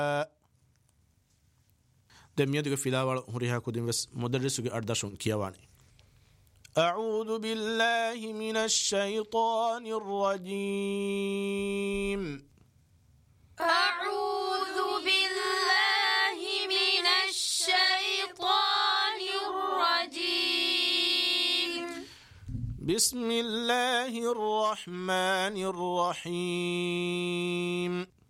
دميدك في لا هريها كدين بس مدرسك أرداشون كيواني. أعوذ بالله من الشيطان الرجيم. أعوذ بالله من الشيطان الرجيم. بسم الله الرحمن الرحيم.